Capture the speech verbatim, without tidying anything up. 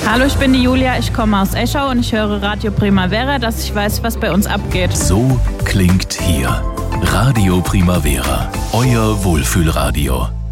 Hallo, ich bin die Julia, ich komme aus Eschau und ich höre Radio Primavera, dass ich weiß, was bei uns abgeht. So klingt hier Radio Primavera, euer Wohlfühlradio.